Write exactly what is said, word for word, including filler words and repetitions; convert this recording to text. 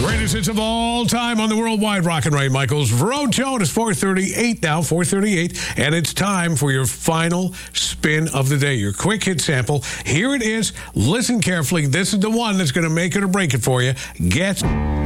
Greatest hits of all time on the worldwide Rockin' Ray Michaels Road Show. It's four thirty-eight now, four thirty-eight, and it's time for your final spin of the day, your quick hit sample. Here it is. Listen carefully. This is the one that's going to make it or break it for you. Get...